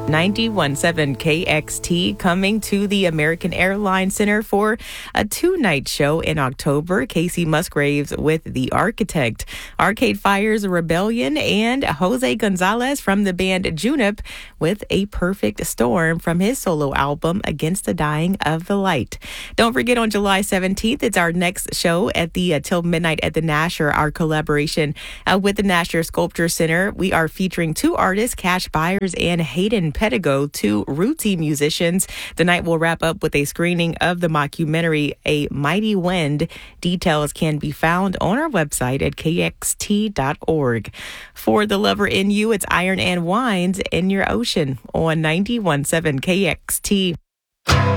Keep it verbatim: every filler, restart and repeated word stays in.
ninety-one point seven K X T coming to the American Airlines Center for a two-night show in October. Casey Musgraves with The Architect, Arcade Fire's Rebellion, and Jose Gonzalez from the band Junip with A Perfect Storm from his solo album Against the Dying of the Light. Don't forget, on July seventeenth, it's our next show at the uh, Till Midnight at the Nasher, our collaboration uh, with the Nasher Sculpture Center. We are featuring two artists, Cash Byers and Hayden Pedigo, two rootsy musicians. The night will wrap up with a screening of the mockumentary A Mighty Wind. Details can be found on our website at K X T dot org. For the lover in you, it's Iron and Wines in Your Ocean on ninety-one point seven K X T.